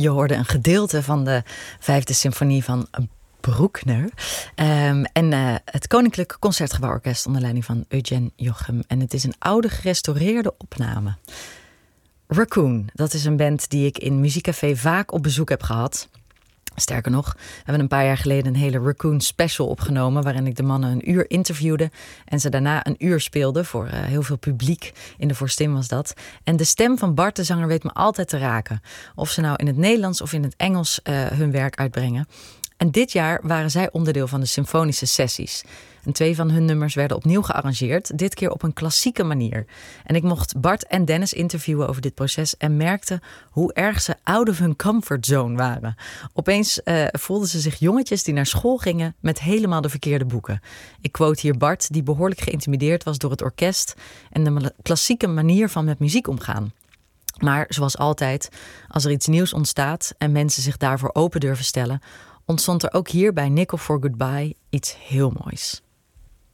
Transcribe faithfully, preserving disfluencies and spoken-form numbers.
Je hoorde een gedeelte van de vijfde symfonie van Bruckner. Um, en uh, het Koninklijk Concertgebouworkest onder leiding van Eugen Jochem. En het is een oude gerestaureerde opname. Raccoon, dat is een band die ik in Muziekcafé vaak op bezoek heb gehad. Sterker nog, we hebben een paar jaar geleden een hele Raccoon special opgenomen, waarin ik de mannen een uur interviewde en ze daarna een uur speelden. Voor uh, heel veel publiek in de Vorstin was dat. En de stem van Bart, de zanger, weet me altijd te raken. Of ze nou in het Nederlands of in het Engels uh, hun werk uitbrengen. En dit jaar waren zij onderdeel van de symfonische sessies. En twee van hun nummers werden opnieuw gearrangeerd, dit keer op een klassieke manier. En ik mocht Bart en Dennis interviewen over dit proces en merkte hoe erg ze out of hun comfortzone waren. Opeens uh, voelden ze zich jongetjes die naar school gingen met helemaal de verkeerde boeken. Ik quote hier Bart, die behoorlijk geïntimideerd was door het orkest en de klassieke manier van met muziek omgaan. Maar zoals altijd, als er iets nieuws ontstaat en mensen zich daarvoor open durven stellen, ontstond er ook hier bij Nickel for Goodbye iets heel moois.